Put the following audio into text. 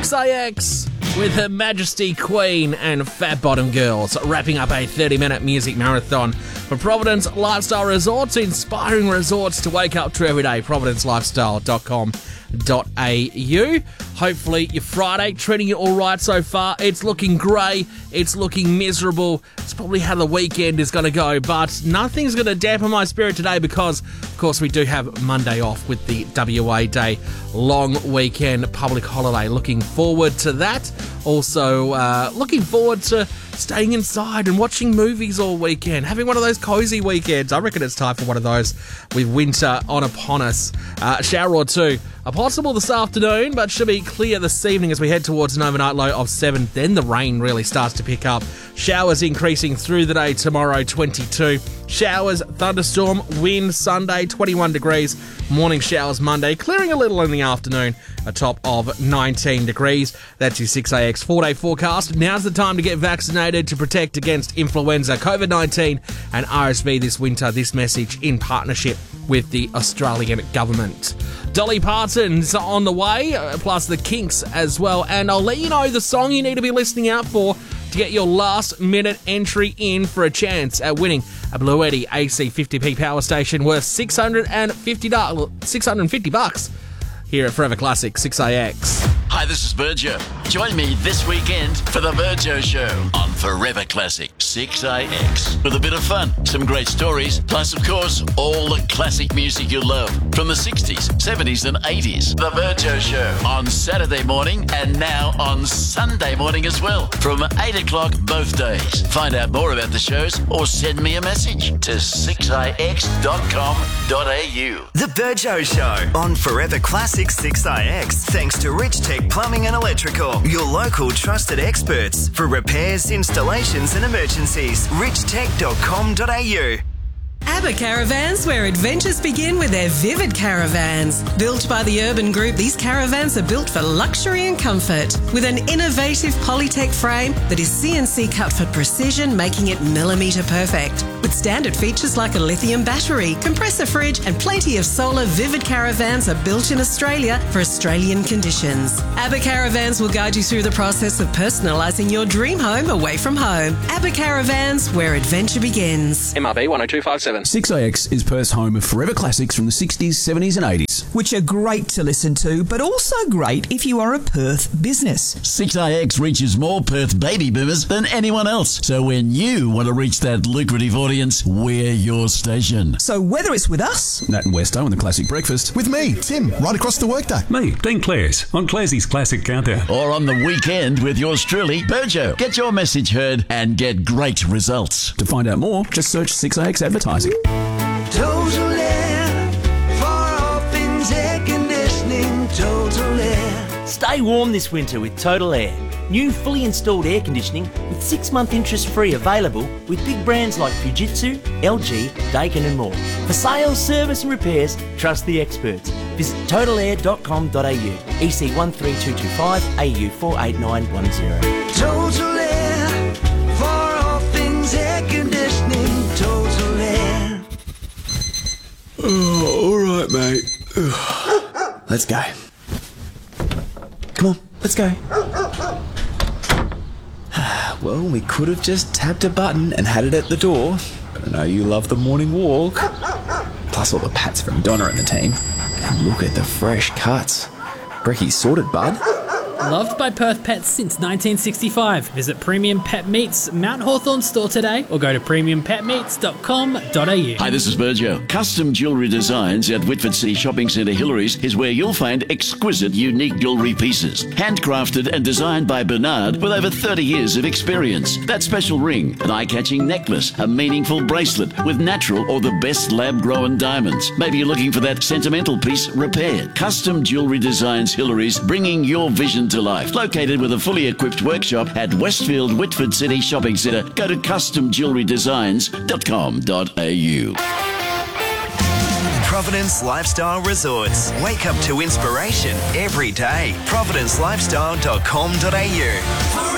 6AX with Her Majesty Queen and Fat Bottom Girls, wrapping up a 30-minute music marathon for Providence Lifestyle Resorts, inspiring resorts to wake up to every day. providencelifestyle.com.au. Hopefully your Friday treating you all right so far. It's looking grey, it's looking miserable. It's probably how the weekend is going to go, but nothing's going to dampen my spirit today because, of course, we do have Monday off with the WA Day long weekend public holiday. Looking forward to that. Also, looking forward to staying inside and watching movies all weekend, having one of those cozy weekends. I reckon it's time for one of those with winter on upon us. Shower or two are possible this afternoon, but should be clear this evening as we head towards an overnight low of 7. Then the rain really starts to pick up. Showers increasing through the day tomorrow, 22. Showers, thunderstorm, wind Sunday, 21 degrees. Morning showers Monday, clearing a little in the afternoon, a top of 19 degrees. That's your 6AX 4-day forecast. Now's the time to get vaccinated to protect against influenza, COVID-19 and RSV this winter. This message in partnership with the Australian government. Dolly Parton's on the way, plus the Kinks as well. And I'll let you know the song you need to be listening out for to get your last minute entry in for a chance at winning a Bluetti AC 50p power station worth $650 here at Forever Classic 6AX. Hi, this is Virgio. Join me this weekend for the Virgio Show on Forever Classic 6AX. With a bit of fun, some great stories, plus, of course, all the classic music you love from the 60s, 70s and 80s. The Virgio Show on Saturday morning and now on Sunday morning as well from 8 o'clock both days. Find out more about the shows or send me a message to 6ix.com.au. The Virgio Show on Forever Classic 6ix. Thanks to Rich Tech Plumbing and Electrical, your local trusted experts for repairs, installations and emergencies. richtech.com.au. ABBA Caravans, where adventures begin with their Vivid Caravans. Built by the Urban Group, these caravans are built for luxury and comfort. With an innovative Polytech frame that is CNC cut for precision, making it millimetre perfect. With standard features like a lithium battery, compressor fridge and plenty of solar, Vivid Caravans are built in Australia for Australian conditions. ABBA Caravans will guide you through the process of personalising your dream home away from home. ABBA Caravans, where adventure begins. MRB 10257. 6AX is Perth's home of forever classics from the 60s, 70s and 80s. Which are great to listen to, but also great if you are a Perth business. 6AX reaches more Perth baby boomers than anyone else. So when you want to reach that lucrative audience, we're your station. So whether it's with us, Nat and Westo on the Classic Breakfast. With me, Tim, right across the workday. Me, Dean Clares, on Clarsey's Classic Countdown. Or on the weekend with yours truly, Virgio. Get your message heard and get great results. To find out more, just search 6AX Advertising. Total Air, for all things air conditioning, Total Air. Stay warm this winter with Total Air. New fully installed air conditioning with 6-month interest-free available with big brands like Fujitsu, LG, Daikin and more. For sales, service and repairs, trust the experts. Visit totalair.com.au, EC 13225, AU 48910. Total Air, for all things air conditioning, Total Air. Oh, all right, mate. Let's go. Come on, let's go. Well, we could have just tapped a button and had it at the door. But I know you love the morning walk. Plus all the pats from Donna and the team. And look at the fresh cuts. Brecky's sorted, bud. Loved by Perth pets since 1965. Visit Premium Pet Meats Mount Hawthorn store today or go to premiumpetmeats.com.au. Hi, this is Virgio. Custom jewellery designs at Whitford City Shopping Centre Hillary's is where you'll find exquisite, unique jewellery pieces. Handcrafted and designed by Bernard with over 30 years of experience. That special ring, an eye-catching necklace, a meaningful bracelet with natural or the best lab-grown diamonds. Maybe you're looking for that sentimental piece repaired. Custom jewellery designs Hillary's, bringing your vision to life. Located with a fully equipped workshop at Westfield Whitford City Shopping Centre. Go to customjewellerydesigns.com.au. Providence Lifestyle Resorts. Wake up to inspiration every day. providencelifestyle.com.au.